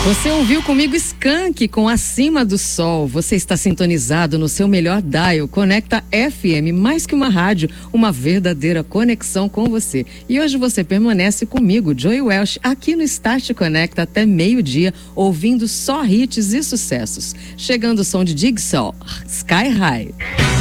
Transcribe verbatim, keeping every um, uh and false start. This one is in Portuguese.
Você ouviu comigo Skank com Acima do Sol. Você está sintonizado no seu melhor dial. Conecta F M, mais que uma rádio, uma verdadeira conexão com você. E hoje você permanece comigo, Joey Welch, aqui no Start Conecta até meio-dia, ouvindo só hits e sucessos. Chegando o som de Jigsaw, Sky High.